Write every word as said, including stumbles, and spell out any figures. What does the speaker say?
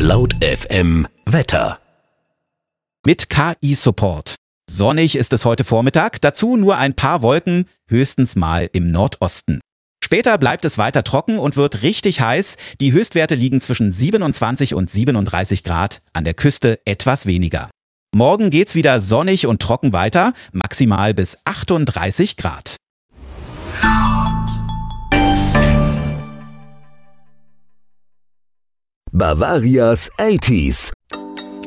Laut F M Wetter. Mit K I-Support. Sonnig ist es heute Vormittag, dazu nur ein paar Wolken, höchstens mal im Nordosten. Später bleibt es weiter trocken und wird richtig heiß. Die Höchstwerte liegen zwischen siebenundzwanzig und siebenunddreißig Grad, an der Küste etwas weniger. Morgen geht's wieder sonnig und trocken weiter, maximal bis achtunddreißig Grad. Bavarias achtziger.